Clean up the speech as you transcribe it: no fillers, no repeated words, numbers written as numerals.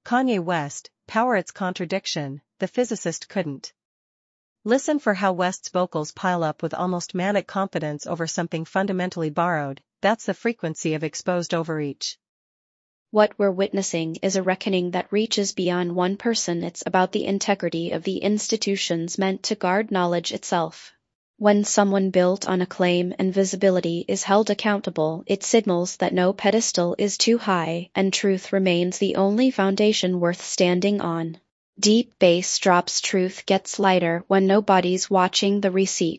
Kanye West, power its contradiction, the physicist couldn't. Listen for how West's vocals pile up with almost manic confidence over something fundamentally borrowed. That's the frequency of exposed overreach. What we're witnessing is a reckoning that reaches beyond one person. It's about the integrity of the institutions meant to guard knowledge itself. When someone built on acclaim and visibility is held accountable, it signals that no pedestal is too high, and truth remains the only foundation worth standing on. Deep bass drops, truth gets lighter when nobody's watching. The receipt.